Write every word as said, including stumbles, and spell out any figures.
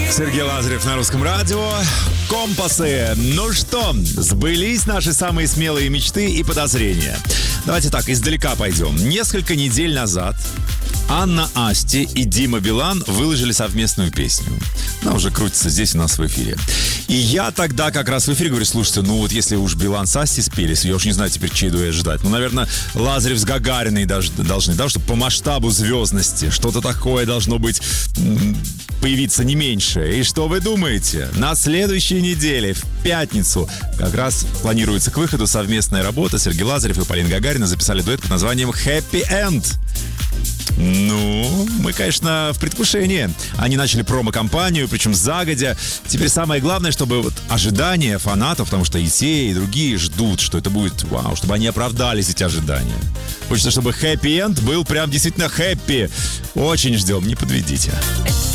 Сергей Лазарев на Русском радио. Компасы. Ну что, сбылись наши самые смелые мечты и подозрения. Давайте так, издалека пойдем. Несколько недель назад Анна Асти и Дима Билан выложили совместную песню. Она уже крутится здесь у нас в эфире. И я тогда как раз в эфире говорю: слушайте, ну вот если уж Билан с Асти спелись, я уж не знаю теперь, чей дуэт ждать. Ну, наверное, Лазарев с Гагариной даже должны, да, чтобы по масштабу звездности что-то такое должно быть, появиться не меньше. И что вы думаете? На следующей неделе, в пятницу, как раз планируется к выходу совместная работа. Сергей Лазарев и Полина Гагарина записали дуэт под названием «Happy End». Ну, мы, конечно, в предвкушении. Они начали промо-компанию, причем загодя. Теперь самое главное, чтобы вот ожидания фанатов, потому что и те, и другие ждут, что это будет вау, чтобы они оправдались, эти ожидания. Хочется, чтобы хэппи-энд был прям действительно хэппи. Очень ждем, не подведите.